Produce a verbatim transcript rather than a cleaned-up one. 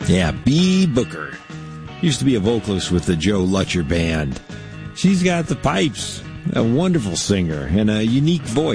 Yeah, Bee Booker. Used to be a vocalist with the Joe Lutcher Band. She's got the pipes, a wonderful singer, and a unique voice.